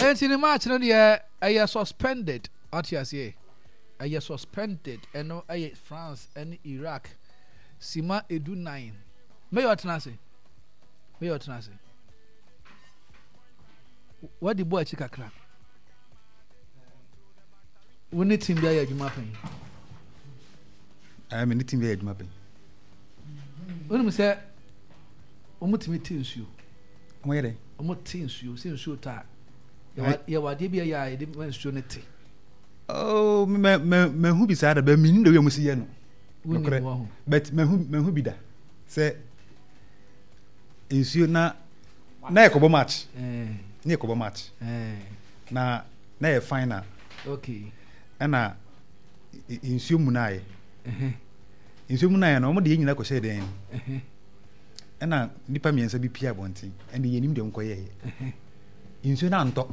enti ni match no de ay suspended atias ye ay suspended eno ay France and Iraq sima edu 9 me yo tenase what the boy chikakra woni team bia ya adwuma pen I mean team bia ya adwuma pen woni me say omutimi team nsuo omo yede omutimi nsuo ta ya wade bia ya de nsuo ne te oh me hu bi sa da ba min de we musi ye no but me hu bi da say nsuo na ekobo match na ekobo match na e final okay ana nsuo mu na ye nsuo mu na ye no mo de nyina ko share den ana nipa miensa bi pia bonti ende yenim de nko ye nsuo na nto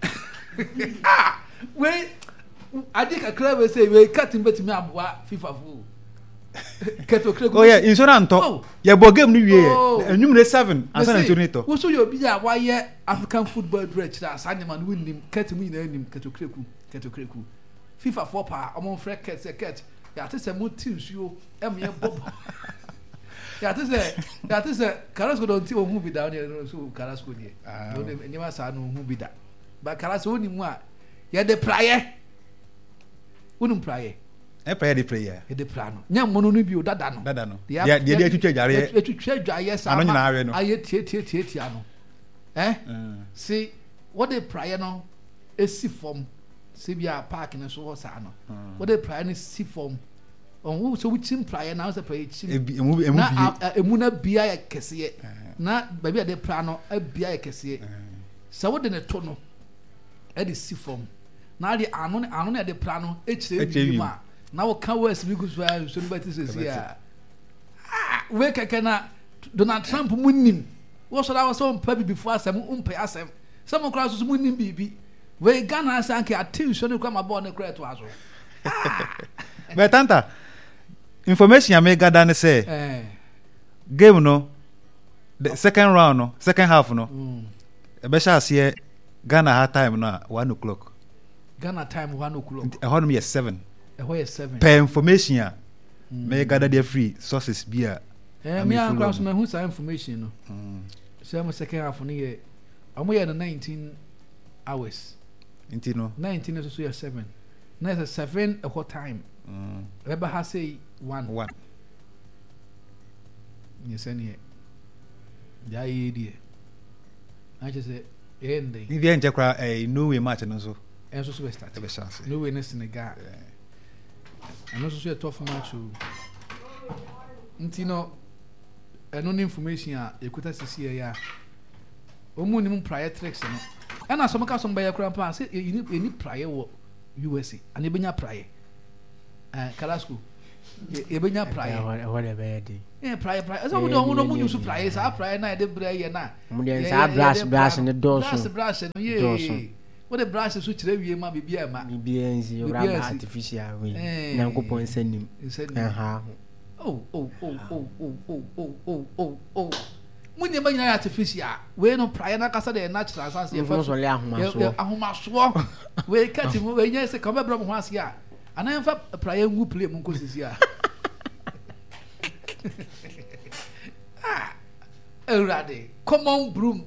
we adi kakra we say we katin betimi aboa FIFA fu keto krego oh yeah nsuo na nto ye bo game no wie enwum ne 7 asa nsuo ne to wo so yo bi ya wa ye African football director da asanyama no winnim ketim ina nim keto krego FIFA for pa amon frɛ ket ya te se mo team nsuo em ye bob ya te se Carrasco don ti o hu bi da no so Carrasco die no ne ma sa no hu bi da ba Carrasco oni mu a ye de praye unum praye praye de praye ye de prano nya mono no bi o dada no de twitwa dware sa ano nyina awe no aye tie ano see what they praye no esi form se bia park ne so sa no what they praye no si form on so we chim praye na so praye chim emu na bia ya kese na ba bia de prano bia ya kese so what de to no e de si form na de ano na de prano e chire bi ma na wo kan west bi gusu a so no batise si a we keke na Donald Trump munnim wo so da wo so mpa bibifo asem umpa asem some kra so munnim bibi we Ghana sanke attention ne kwa mabɔ ne kra to aso but tanta information ya me gada ne say game no the second round no second half no e be sha ase Ghana half time no 1 o'clock Ghana time 1 o'clock e ho no me 7 per information ya me gada there free sources bia me an kwa so me hu sa information no so my second half no ye amo ye 19 hours into no 19 is so 7 na is 7 a hot time Reba ha say 1 ni sene ya ye die I just say end ni vie nje kwa no way match no so enso so start e be chance no way na Senegal and also so a tough match ntino eno ni information a ekuta sisi ya omu ni mu prior tricks no ana so maka so mba ya kura pa say any prior wo USA and ebenya prior Carrasco ebenya prior what be dey prior so we don't no mu use prior sa prior na de bra ye na mu dey sa brush ne doso brush no ye what the brush so kire wie ma bibia ma bibia nzi rubber artificial we nyankopon sanim aha munye ba nyina artificial we no prior na kasa de natural sense ye fa so le ahomaso we kati mu we nya se ka bebra mo ho ase a ana fa prior ngu play mu nkosisi a Erade common broom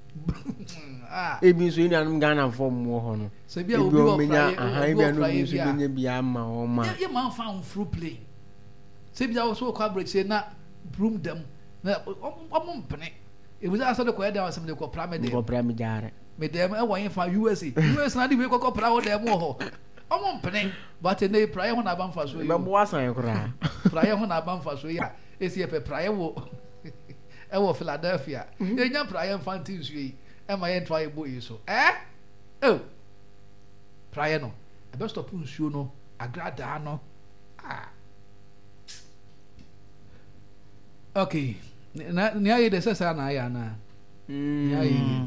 ebi so ni anum Ghana form mo ho no se bia obi wo prior aha ebi anu so benya bia ma o ma ye man fa on through play se bia wo so kwa break se na broom dem na omompene e buza so de ko yeda wasem de ko pra me jare me dem e wan fa USA na de we ko pra wo dem ho omompene but ne pra ho na ban fa so yi me bo asan kura pra ho na ban fa so ya esi e pe pra wo e wo Philadelphia e nya pra fa ntinsu yi e ma ye ntwa ye bo yi so pra no e be stop nsuo no agrada no okay ni ayi de sesa na ya na ni ayi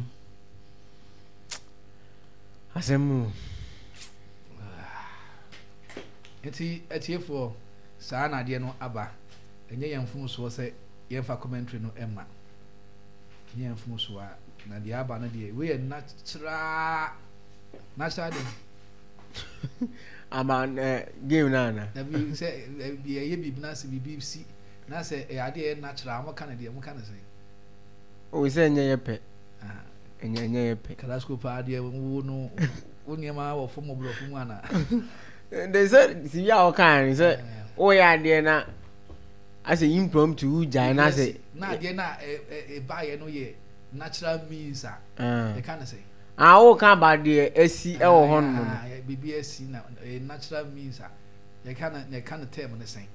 asemu eti for saa na de no aba enye yemfum so se yemfa commentary no emma yemfum so a na de aba na de we natural natural dem ama game na na bi say bi ye bi na se bi si na say e ade natural am kan de am kan say o say enye ye pe enye ye pe Carrasco pa de wo no woni ma wo fo mo bro fo mu ana they said si ya o kan say o ya de na as a impromptu jai na say na de na e ba ye no ye natural means e kan say o kan ba de esi e wo hon mo bibi esi na natural means you can term the same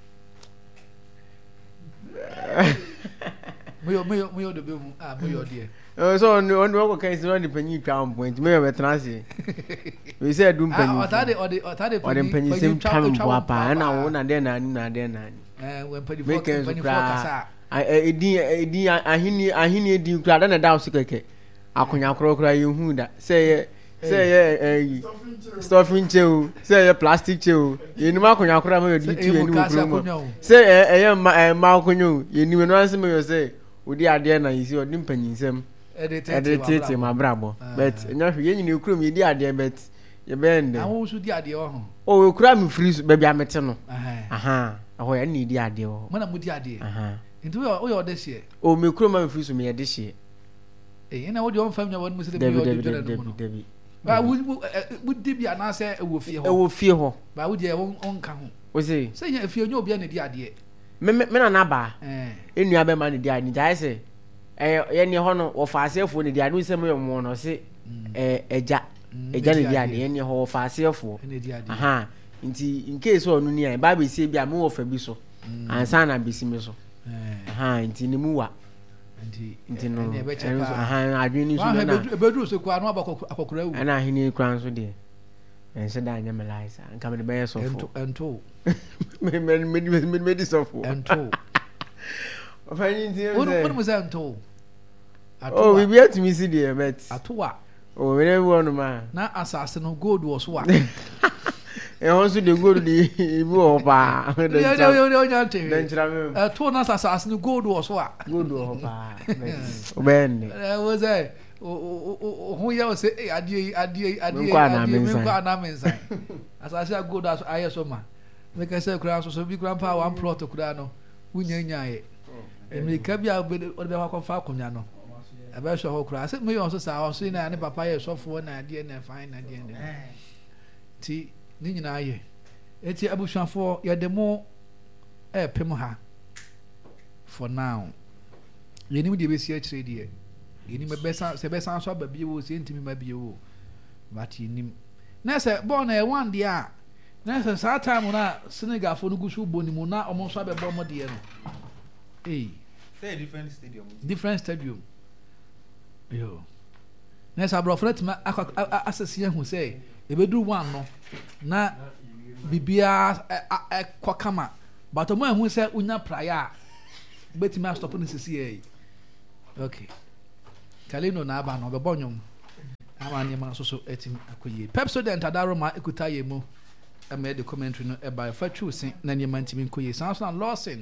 me do be hu me de so on go kan si on the penny twa point me be transi we say do penny otade penny same time bo pa na wo na de na when penny for kasa edi ahini edi kura da na down sikeke akonya krokra yehu da say stuffing chew say plastic chew yeni ma akonya kora ma di tu yeni ukro say ma akonyo yeni me no anse me yo say odi ade na yisi odi mpanyinsem editete ma brabo but enya hwe yeni ukro me di ade but ye bend awu su di ade ho o ukra me free baby amete no aho ya ni di ade ho mana mu di ade nti o yo de hye o me ukro ma me free so me ye de hye ina wo de on fam nya won musi de me yo de jere no no ba wo di bia na se ewo fie ho ba wo de on ka ho o se nya fie nya obi na di ade me na ba enua be ma ne di ade ja se ye ne ho no wo fa asefo ne di ade se me mo no se eja ne di ade ye ne ho fa asefo nti in case onu ni ba be se bia me wo fa bi so ansa na be si me so nti ni mu wa nti no adwini so na ebedu so kwa no akokora wu ana hini kran so de ense da nya melaisa nka me be so fo ento me di so fo ento ofani nti wonu mo say ento oh we be at me see the bet atowa oh we never won ma na asase no gold was wa e won so de gold di ibu opa yo nyante den chira me to na asase no gold was wa gold opa ben was I who ya say ade me kwa na mensan asase gold as aye so ma make say kura so bi kura pa one plot kura no wunya nyae America bia o be wa fa akonya no ebe so ho kura say me yo so sa o so na ne papa ye so fo na ade na fine na ade ti ni nyina ye eti abusuafo ye de mo pem ha for now yenim de be si a kire de yenim be san se be san so babie wo se ntimi mabie wo but yenim na se born e one de a na se sa time na Senegal fo no gusu bonimu na omo so abebo mo de no say different stadium yo na sa bro fret ma asese hu say ebedu one no na bibia kwakama but omo hu say unya prayer betima stop no sisi okay kalino na aba no be bonyom ama ne ma so etim akoye Pepsodent adaroma ekuta yemu ama the commentary no e by fatu sin na ne ma ntimi koye sanso na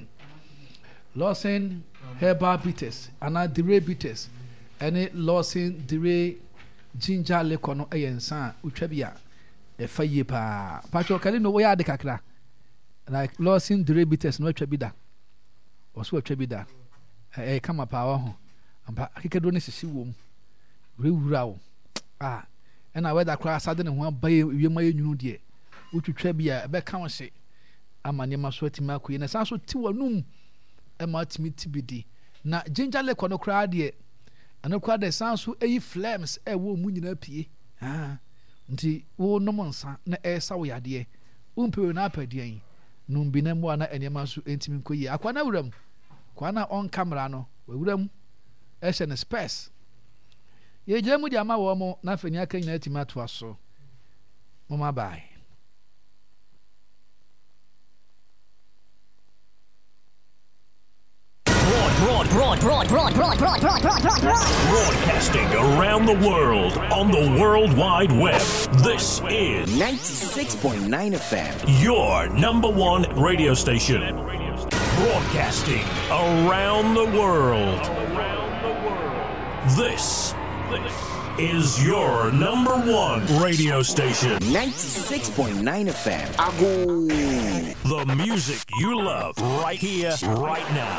Lawson herbal bitters ana dire bitters any Lawson dire ginger liquor no eyensa utwa bia e faye pa pacho kalino wo ya de kakra like Lawson dire bitters no atwa bi da oso atwa bi da kama pa wa ho ampa akekedo ne sisi wom rewura wo ena weda kra asade ne ho abaye wiema yenunu de utwitwa bia be ka wo se amane maso atima akoye na sanso ti wanum ema timi tibidi na ginger liquor no kra de anokwa de sanso eyi flames wo mu nyina pie nti wo nom nsa na esa wo yade umpewe na apadian numbi na mo na enema so entimi koye akwana wuram kwana on camera no wuram ehye ne space ye jemu di ama wo mo na fani aka nyina tima to aso mama bye. Broadcasting around the world on the World Wide Web. This is 96.9 FM. Your number one radio station. Broadcasting around the world. This is your number one radio station. 96.9 FM. Ago. The music you love right here, right now.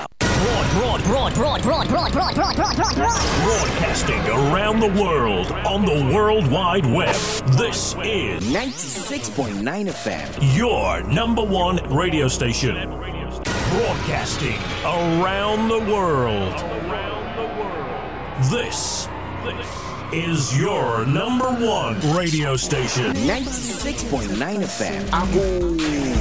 Broadcasting around the world on the World Wide Web. This is 96.9 FM. Your number one radio station. Broadcasting around the world. This is your number one radio station. 96.9 FM. Ago.